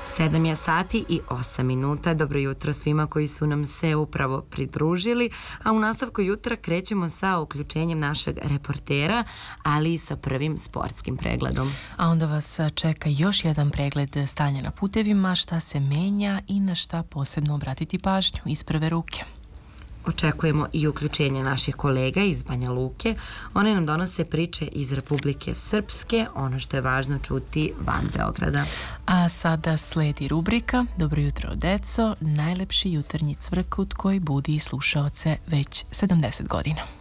7 je sati i 8 minuta. Dobro jutro svima koji su nam se upravo pridružili, a u nastavku jutra krećemo sa uključenjem našeg reportera, ali i sa prvim sportskim pregledom. A onda vas čeka još jedan pregled stanja na putevima, šta se menja i na šta posebno obratiti pažnju iz prve ruke. Očekujemo i uključenje naših kolega iz Banja Luke. One nam donose priče iz Republike Srpske, ono što je važno čuti van Beograda. A sada sledi rubrika Dobro jutro, deco, najlepši jutarnji cvrkut koji budi slušaoce već 70 godina.